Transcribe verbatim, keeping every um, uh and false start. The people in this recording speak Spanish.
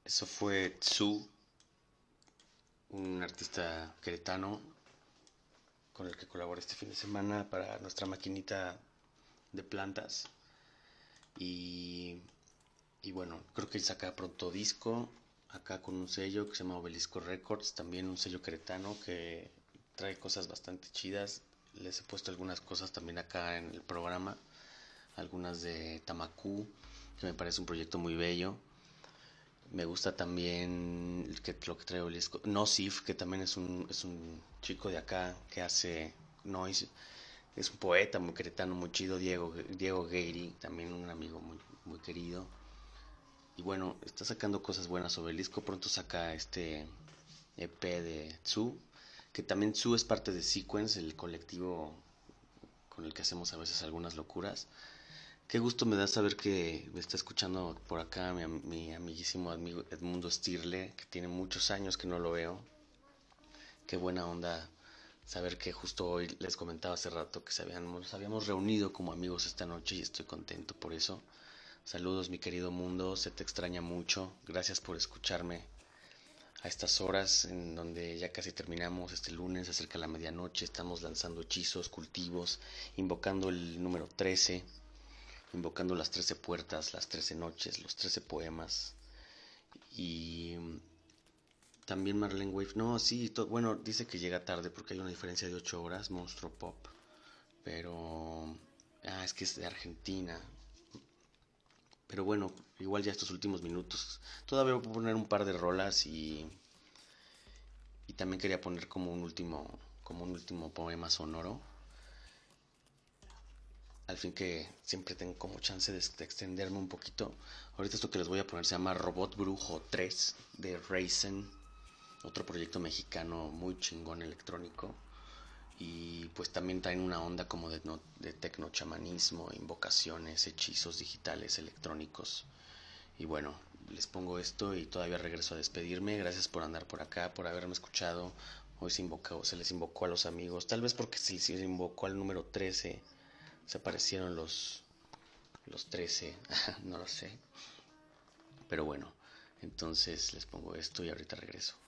Eso fue Tsu, un artista queretano con el que colaboré este fin de semana para nuestra maquinita de plantas. Y, y bueno, creo que él saca pronto disco acá con un sello que se llama Obelisco Records, también un sello queretano que trae cosas bastante chidas. Les he puesto algunas cosas también acá en el programa, algunas de Tamacú, que me parece un proyecto muy bello. Me gusta también que, lo que trae Obelisco. Nosif, que también es un, es un chico de acá que hace noise. Es un poeta muy cretano, muy chido. Diego, Diego Gueiri, también un amigo muy, muy querido. Y bueno, está sacando cosas buenas Obelisco. Pronto saca este E P de Tsu. Que también Tsu es parte de Sequence, el colectivo con el que hacemos a veces algunas locuras. Qué gusto me da saber que me está escuchando por acá mi, mi amiguísimo amigo Edmundo Stirle, que tiene muchos años que no lo veo. Qué buena onda saber que justo hoy les comentaba hace rato que se habían, nos habíamos reunido como amigos esta noche y estoy contento por eso. Saludos mi querido mundo, se te extraña mucho. Gracias por escucharme a estas horas en donde ya casi terminamos este lunes, se acerca la medianoche, estamos lanzando hechizos, cultivos, invocando el número trece, invocando las trece puertas, las trece noches, los trece poemas. Y también Marlene Wave, no, sí, to- bueno, dice que llega tarde porque hay una diferencia de ocho horas, Monstruo Pop, pero... Ah, es que es de Argentina. Pero bueno, igual ya estos últimos minutos. Todavía voy a poner un par de rolas y, y también quería poner como un último, como un último poema sonoro. Al fin que siempre tengo como chance de, de extenderme un poquito. Ahorita esto que les voy a poner se llama Robot Brujo tres de Raizen, otro proyecto mexicano muy chingón electrónico. Y pues también traen una onda como de, no, de tecnochamanismo, invocaciones, hechizos digitales, electrónicos. Y bueno, les pongo esto y todavía regreso a despedirme. Gracias por andar por acá, por haberme escuchado. Hoy se, invocó, se les invocó a los amigos, tal vez porque se les invocó al número trece, se aparecieron los, los trece, no lo sé. Pero bueno, entonces les pongo esto y ahorita regreso.